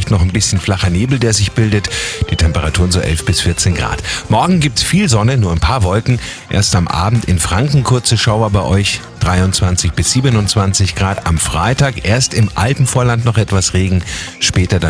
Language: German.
vielleicht noch ein bisschen flacher Nebel, der sich bildet. Die Temperaturen so 11 bis 14 Grad. Morgen gibt's viel Sonne, nur ein paar Wolken. Erst am Abend in Franken kurze Schauer bei euch. 23 bis 27 Grad. Am Freitag erst im Alpenvorland noch etwas Regen, später dann